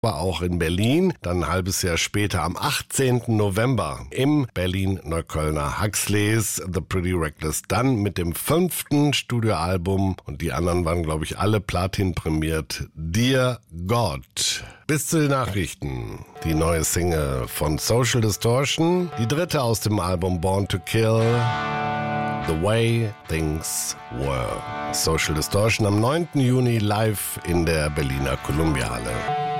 war auch in Berlin, dann ein halbes Jahr später am 18. November im Berlin-Neuköllner Huxleys, The Pretty Reckless, dann mit dem 5. Studioalbum und die anderen waren, glaube ich, alle Platin prämiert, Dear God. Bis zu den Nachrichten, die neue Single von Social Distortion, die dritte aus dem Album Born to Kill, The Way Things Were. Social Distortion am 9. Juni live in der Berliner Columbiahalle.